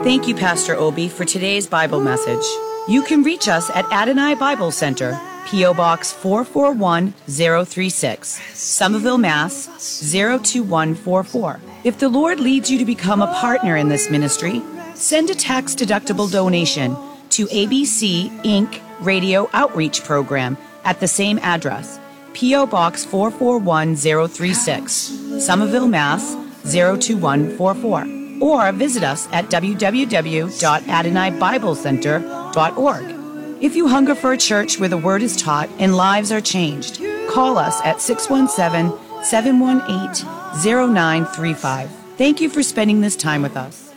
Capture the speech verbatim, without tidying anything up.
Thank you, Pastor Obi, for today's Bible message. You can reach us at Adonai Bible Center, P O Box four four one zero three six, Somerville, Mass. zero two one four four. If the Lord leads you to become a partner in this ministry, send a tax-deductible donation to A B C Incorporated. Radio Outreach Program at the same address, P O Box four four one zero three six, Somerville, Mass. zero two one four four. Or visit us at w w w dot adonai bible center dot org. If you hunger for a church where the Word is taught and lives are changed, call us at six one seven, seven one eight, zero nine three five. Thank you for spending this time with us.